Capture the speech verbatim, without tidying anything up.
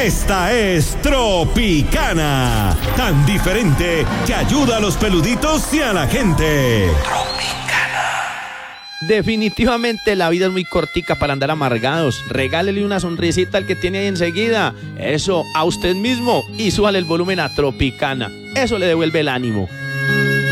Esta es Tropicana, tan diferente que ayuda a los peluditos y a la gente. Definitivamente la vida es muy cortica para andar amargados. Regálele una sonrisita al que tiene ahí enseguida. Eso, a usted mismo. Y súbale el volumen a Tropicana. Eso le devuelve el ánimo.